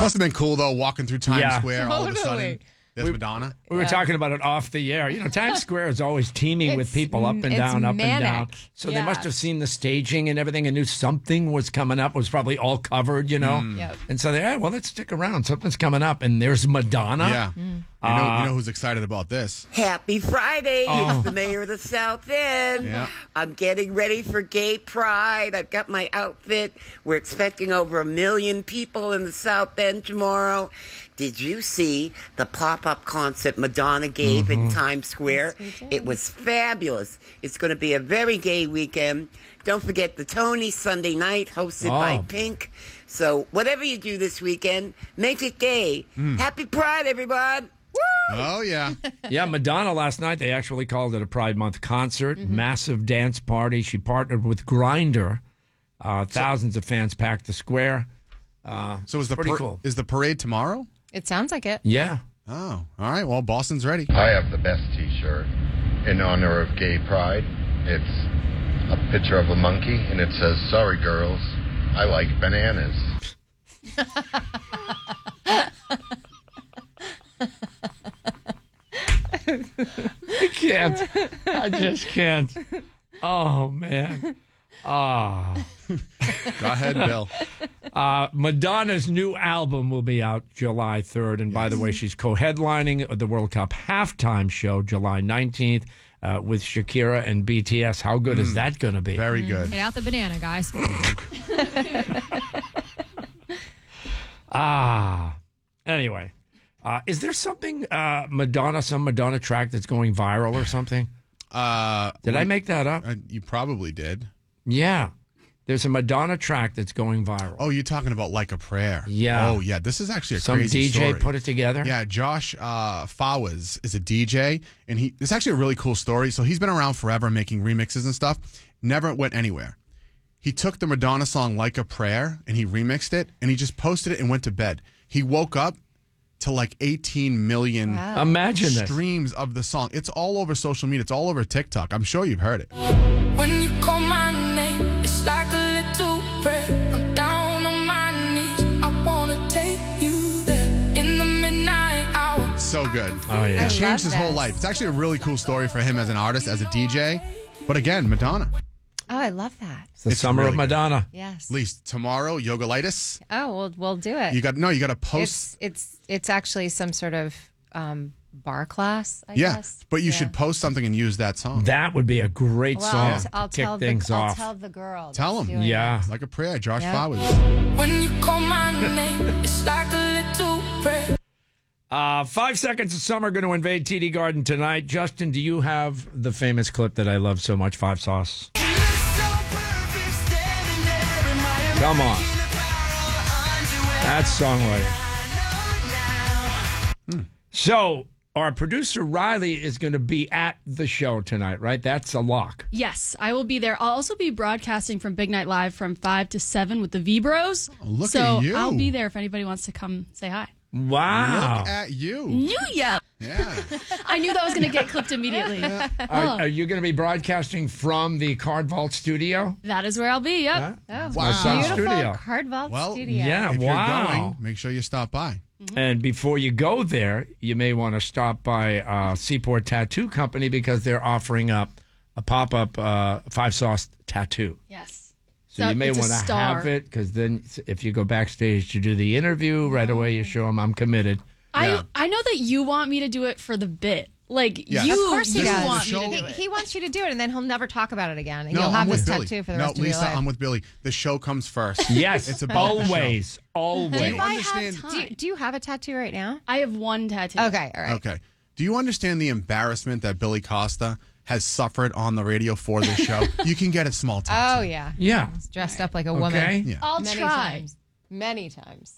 Must have been cool, though, walking through Times Square all of a Totally. sudden. There's Madonna. We were talking about it off the air. Times Square is always teeming with people up and down, up and down. So they must have seen the staging and everything and knew something was coming up. It was probably all covered, Yep. And so they, well, let's stick around. Something's coming up. And there's Madonna. Yeah. You know who's excited about this? Happy Friday. It's the mayor of the South End. Yeah. I'm getting ready for Gay Pride. I've got my outfit. We're expecting over 1 million people in the South End tomorrow. Did you see the pop-up concert Madonna gave in Times Square? It was fabulous. It's going to be a very gay weekend. Don't forget the Tony Sunday night hosted by Pink. So whatever you do this weekend, make it gay. Happy Pride, everyone. Oh, yeah. Yeah, Madonna last night, they actually called it a Pride Month concert. Massive dance party. She partnered with Grindr. Thousands of fans packed the square. So is pretty cool. Is the parade tomorrow? It sounds like it. Yeah. Oh, all right. Well, Boston's ready. I have the best T-shirt in honor of Gay Pride. It's a picture of a monkey, and it says, "Sorry, girls, I like bananas." I can't. I just can't. Oh, man. Oh. Go ahead, Bill. Madonna's new album will be out July 3rd. And by the way, she's co-headlining the World Cup halftime show July 19th with Shakira and BTS. How good is that going to be? Very good. Get out the banana, guys. Anyway, is there something, some Madonna track that's going viral or something? Did I make that up? You probably did. Yeah. There's a Madonna track that's going viral. Oh, you're talking about Like a Prayer. Yeah. Oh, yeah. This is actually a Some crazy DJ story. put it together? Yeah, Josh Fawaz is a DJ, and it's actually a really cool story. So he's been around forever making remixes and stuff. Never went anywhere. He took the Madonna song Like a Prayer, and he remixed it, and he just posted it and went to bed. He woke up to like 18 million Imagine this. streams of the song. It's all over social media. It's all over TikTok. I'm sure you've heard it. When you call my name, it's like a little prayer. I'm down on my knees. I wanna take you there in the midnight hour. So good. Oh, yeah. It changed his love whole this. life. It's actually a really cool story for him as an artist, as a DJ. But again, Madonna. Oh, I love that. It's the summer really of good. Madonna. Yes. At least tomorrow, Yogalitis. Oh, we'll do it. You got to post. It's actually some sort of bar class, I Yeah, guess. but you should post something and use that song. That would be a great Well, song. I'll to kick tell things I'll off. tell the girl. Tell that's him. doing Yeah. Like a Prayer, Josh Yeah. Fawaz. When you call my name, it's like a little prayer. 5 seconds of summer going to invade TD Garden tonight. Justin, do you have the famous clip that I love so much, Five Sauce? Come on. That's songwriting. So, our producer Riley is going to be at the show tonight, right? That's a lock. Yes, I will be there. I'll also be broadcasting from Big Night Live from 5 to 7 with the V-Bros. Look so at you. I'll be there if anybody wants to come say hi. Wow. Look at you. Yeah. Yeah. I knew that was going to get clipped immediately. Are you going to be broadcasting from the Card Vault studio? That is where I'll be. Yep. Huh? Oh, Wow. Sound beautiful studio. Card Vault Well, studio. Yeah, If wow. you're going, make sure you stop by. And before you go there, you may want to stop by Seaport Tattoo Company because they're offering up a pop-up Five Sauce tattoo. Yes. So you may it's a want to star. have it because then if you go backstage to do the interview, right away you show them I'm committed. Yeah. I know that you want me to do it for the bit. Like, Yeah. you, Of course he you does. want me Show- to do it. He wants you to do it, and then he'll never talk about it again. And No, you'll I'm have with this Billy. tattoo for the No, rest of Lisa, your life. I'm with Billy. The show comes first. Yes, It's about the show. always. Do you I understand- have do, time? do you have a tattoo right now? I have one tattoo. Okay, all right. Okay. Do you understand the embarrassment that Billy Costa has suffered on the radio for this show? You can get a small tattoo. Oh, yeah. Yeah. He's dressed up like a woman. Okay. Yeah. I'll Many try. times. Many times.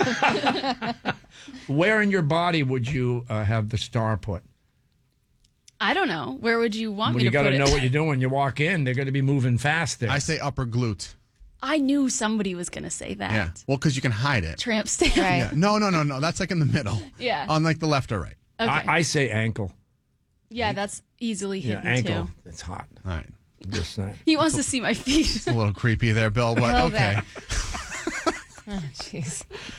Where in your body would you have the star put? I don't know. Where would you want Well, me you to got put to it? know what you're doing when you walk in. They're going to be moving fast there. I say upper glute. I knew somebody was going to say that. Yeah. Well, because you can hide it. Tramp stamp. Right. Yeah. No. That's like in the middle. Yeah. On like the left or right. Okay. I say ankle. Yeah, that's easally Yeah, hidden ankle. too. It's hot. All right. Just saying. He wants to see my feet. A little creepy there, Bill, but little okay. Oh, jeez.